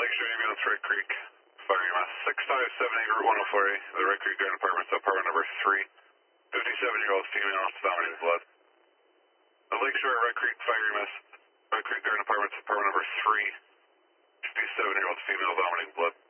Lakeshore Ambulance, Red Creek. Fire EMS 6578 Route 104A. The Red Creek Garden Apartments, apartment number 3. 57-year-old female vomiting blood. The Lakeshore Red Creek Fire EMS, Red Creek Garden Apartments, apartment number 3. 57-year-old female vomiting blood.